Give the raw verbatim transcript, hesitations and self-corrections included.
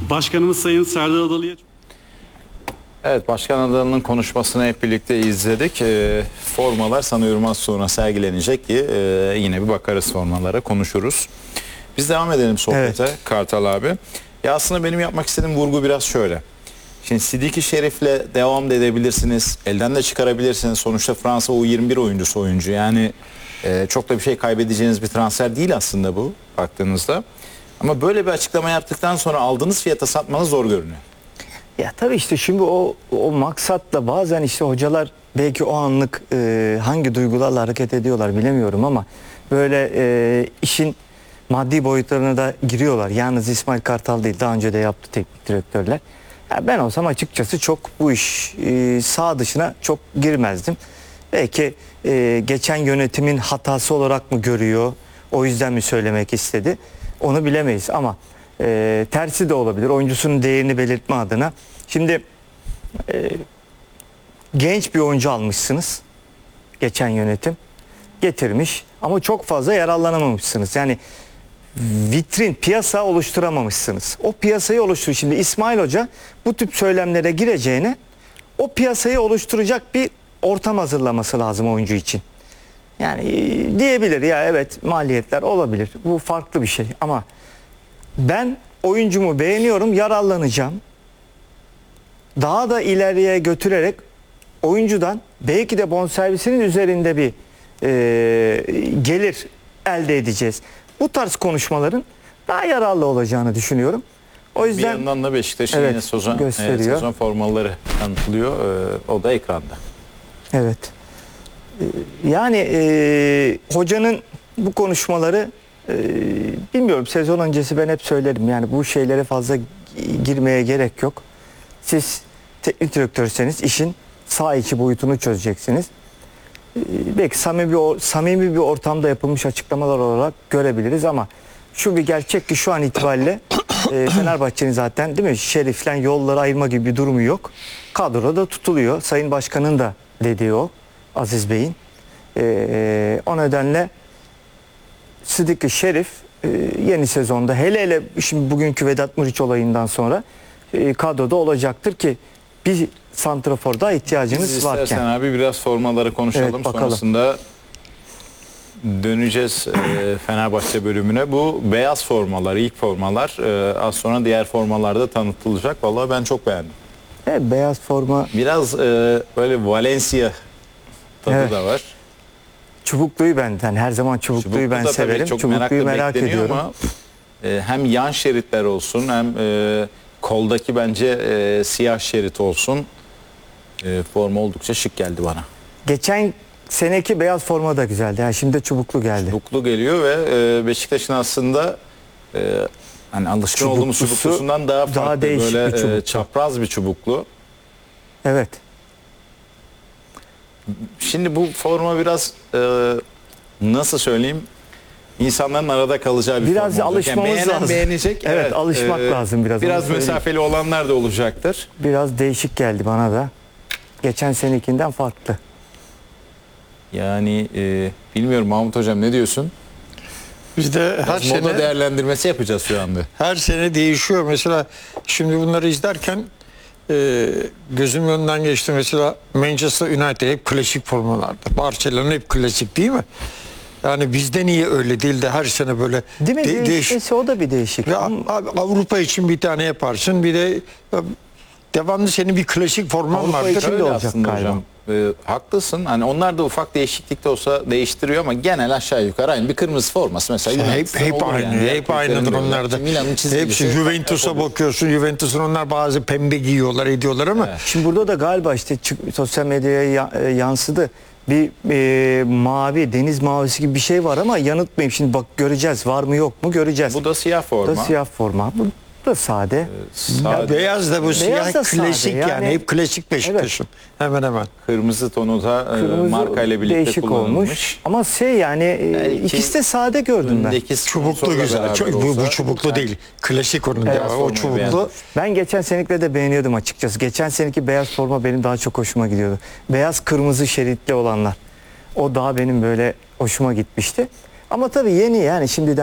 Başkanımız Sayın Serdar Adalı'ya... Evet, Başkan Adalı'nın konuşmasını hep birlikte izledik. E, formalar sanıyorum az sonra sergilenecek ki e, yine bir bakarız formalara, konuşuruz. Biz devam edelim sohbete, evet. Kartal abi. Ya aslında benim yapmak istediğim vurgu biraz şöyle. Şimdi Sidiki Şerif'le devam da edebilirsiniz. Elden de çıkarabilirsiniz. Sonuçta Fransa U yirmi bir oyuncusu oyuncu. Yani e, çok da bir şey kaybedeceğiniz bir transfer değil aslında bu baktığınızda. Ama böyle bir açıklama yaptıktan sonra aldığınız fiyata satmanız zor görünüyor. Ya tabii işte şimdi o o maksatla bazen işte hocalar belki o anlık e, hangi duygularla hareket ediyorlar bilemiyorum ama böyle e, işin maddi boyutlarına da giriyorlar. Yalnız İsmail Kartal değil, daha önce de yaptı teknik direktörler. Ya ben olsam açıkçası çok bu iş e, sağ dışına çok girmezdim. Belki e, geçen yönetimin hatası olarak mı görüyor, o yüzden mi söylemek istedi, onu bilemeyiz ama e, tersi de olabilir. Oyuncusunun değerini belirtme adına. Şimdi e, genç bir oyuncu almışsınız, geçen yönetim getirmiş ama çok fazla yararlanamamışsınız. Yani vitrin, piyasa oluşturamamışsınız. O piyasayı oluştur. Şimdi İsmail Hoca bu tip söylemlere gireceğine o piyasayı oluşturacak bir ortam hazırlaması lazım oyuncu için. Yani diyebilir ya evet maliyetler olabilir. Bu farklı bir şey ama ben oyuncumu beğeniyorum, yararlanacağım. Daha da ileriye götürerek oyuncudan belki de bonservisinin üzerinde bir e, gelir elde edeceğiz. Bu tarz konuşmaların daha yararlı olacağını düşünüyorum. O yüzden bir yandan da Beşiktaş'ın evet, yine sezon, gösteriyor. E, sezon formaları tanıtılıyor. E, o da ekranda. Evet. E, yani e, hocanın bu konuşmaları e, bilmiyorum, sezon öncesi ben hep söylerim. Yani bu şeylere fazla girmeye gerek yok. Siz teknik direktörseniz işin sağ içi boyutunu çözeceksiniz. Belki samimi, samimi bir ortamda yapılmış açıklamalar olarak görebiliriz ama şu bir gerçek ki şu an itibariyle e, Fenerbahçe'nin zaten değil mi Şerif'le yolları ayırma gibi bir durumu yok. Kadroda tutuluyor. Sayın Başkan'ın da dediği o, Aziz Bey'in. E, o nedenle Sidiki Şerif e, yeni sezonda hele hele şimdi bugünkü Vedat Muriç olayından sonra e, kadroda olacaktır ki bir santraforda ihtiyacınız Biz varken. İstersen abi biraz formaları konuşalım. Evet, sonrasında döneceğiz e, Fenerbahçe bölümüne. Bu beyaz formalar, ilk formalar e, az sonra diğer formalarda tanıtılacak. Vallahi ben çok beğendim. Evet, beyaz forma. Biraz e, böyle Valencia tadı evet. da var. Çubuklu'yu benden her zaman Çubuklu'yu Çubuklu ben severim. Çok Çubuklu'yu merak ediyorum. Ama e, hem yan şeritler olsun hem e, koldaki bence e, siyah şerit olsun. E, forma oldukça şık geldi bana. Geçen seneki beyaz forma da güzeldi. Yani şimdi çubuklu geldi. Çubuklu geliyor ve e, Beşiktaş'ın aslında e, hani alışkın olduğumuz çubuklusundan daha farklı, daha değişik böyle bir çubuklu. E, çapraz bir çubuklu. Evet. Şimdi bu forma biraz e, nasıl söyleyeyim? İnsanların arada kalacağı bir biraz forma olacak. alışmamız Yani beğenen lazım. beğenecek. Evet, evet alışmak e, lazım biraz. Biraz mesafeli olanlar da olacaktır. Biraz değişik geldi bana da. Geçen senekinden farklı. Yani e, bilmiyorum Mahmut Hocam, ne diyorsun? Biz de her Moda sene değerlendirmesi yapacağız şu anda. her sene değişiyor. Mesela şimdi bunları izlerken e, gözümün önünden geçti. Mesela Manchester United hep klasik formalarda. Barcelona hep klasik değil mi? Yani bizde niye öyle değil de her sene böyle değil mi? De- Değişmesi o da bir değişik. Ya, abi, Avrupa için bir tane yaparsın. Bir de devamlı senin bir klasik forman Avrupa vardır. için de Öyle olacak aslında galiba. hocam. E, haklısın. Hani onlar da ufak değişiklik de olsa değiştiriyor ama genel aşağı yukarı aynı bir kırmızı forması mesela. Hep United'ın hep olur aynı. yani. Hep aynıdır onlarda. Milan'ın çizgisi. Hepsi Juventus'a bakıyorsun. Juventus'un onlar bazı pembe giyiyorlar, ediyorlar ama Evet. Şimdi burada da galiba işte çık, sosyal medyaya ya, e, yansıdı. Bir e, mavi, deniz mavisi gibi bir şey var ama yanıltmayayım. Şimdi bak göreceğiz. Var mı yok mu göreceğiz. Bu da siyah Bu forma. da siyah forma. Bu da sade. ya Sade. beyaz da bu siyah da sade. klasik yani. Yani- Hep klasik Beşiktaş'ın. Hemen hemen. Kırmızı tonu da e, Kırmızı marka ile birlikte değişik kullanılmış. olmuş. Ama şey yani e, Belki ikisi de sade gördüm ben. Öndeki Çubuklu sponsorla güzel. beraber Çok, bu, bu olsa, çubuklu ben- değil. Klasik onun. Evet, ya. O formayı çubuklu. beğendim. Ben geçen senekiyle de beğeniyordum açıkçası. Geçen seneki beyaz forma benim daha çok hoşuma gidiyordu. Beyaz kırmızı şeritli olanlar. O daha benim böyle hoşuma gitmişti. Ama tabii yeni yani şimdi